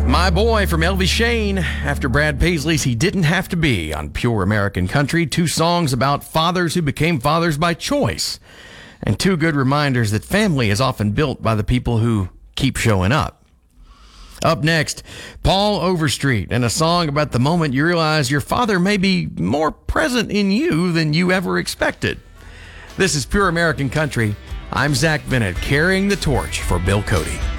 My Boy from Elvie Shane after Brad Paisley's He Didn't Have to Be on Pure American Country. Two songs about fathers who became fathers by choice. And two good reminders that family is often built by the people who keep showing up. Up next, Paul Overstreet and a song about the moment you realize your father may be more present in you than you ever expected. This is Pure American Country. I'm Zach Bennett, carrying the torch for Bill Cody.